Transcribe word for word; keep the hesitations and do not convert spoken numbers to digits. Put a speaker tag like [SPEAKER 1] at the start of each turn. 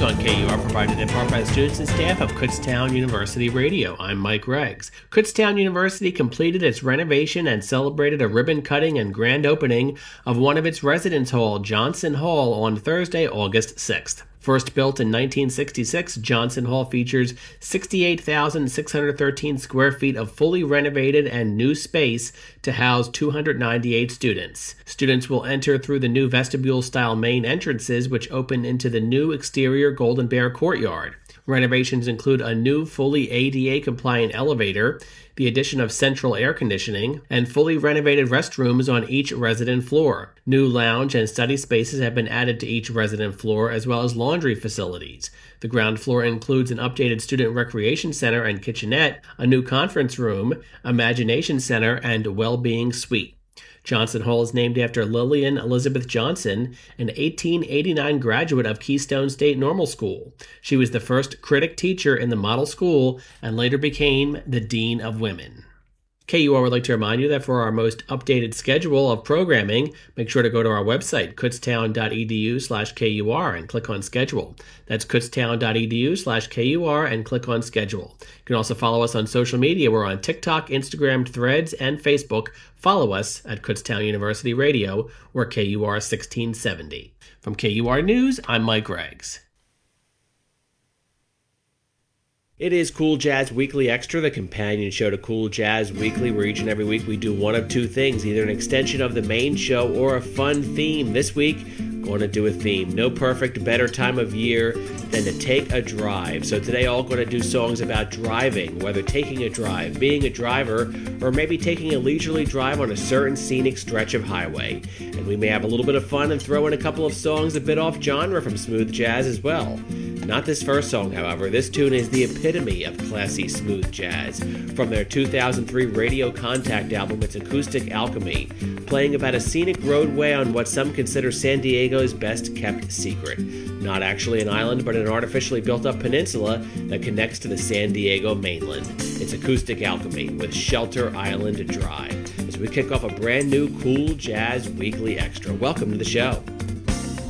[SPEAKER 1] news on K U R provided in part by students and staff of Kutztown University Radio. I'm Mike Reggs. Kutztown University completed its renovation and celebrated a ribbon cutting and grand opening of one of its residence hall, Johnson Hall, on Thursday, August sixth. First built in nineteen sixty-six, Johnson Hall features sixty-eight thousand six hundred thirteen square feet of fully renovated and new space to house two hundred ninety-eight students. Students will enter through the new vestibule-style main entrances, which open into the new exterior Golden Bear courtyard. Renovations include a new fully A D A-compliant elevator, the addition of central air conditioning, and fully renovated restrooms on each resident floor. New lounge and study spaces have been added to each resident floor, as well as laundry facilities. The ground floor includes an updated student recreation center and kitchenette, a new conference room, imagination center, and well-being suite. Johnson Hall is named after Lillian Elizabeth Johnson, an eighteen eighty-nine graduate of Keystone State Normal School. She was the first critic teacher in the model school and later became the Dean of Women. K U R would like to remind you that for our most updated schedule of programming, make sure to go to our website, kutztown.edu slash KUR, and click on Schedule. That's kutztown.edu slash KUR and click on Schedule. You can also follow us on social media. We're on TikTok, Instagram, Threads, and Facebook. Follow us at Kutztown University Radio or K U R sixteen seventy. From K U R News, I'm Mike Reggs. It is Cool Jazz Weekly Extra, the companion show to Cool Jazz Weekly, where each and every week we do one of two things, either an extension of the main show or a fun theme. This week, going to do a theme. No perfect better time of year than to take a drive. So today, all going to do songs about driving, whether taking a drive, being a driver, or maybe taking a leisurely drive on a certain scenic stretch of highway. And we may have a little bit of fun and throw in a couple of songs a bit off genre from smooth jazz as well. Not this first song, however. This tune is the epitome of classy smooth jazz. From their two thousand three Radio Contact album, it's Acoustic Alchemy, playing about a scenic roadway on what some consider San Diego's best-kept secret. Not actually an island, but an artificially built-up peninsula that connects to the San Diego mainland. It's Acoustic Alchemy with Shelter Island Drive, as we kick off a brand new Cool Jazz Weekly Extra. Welcome to the show.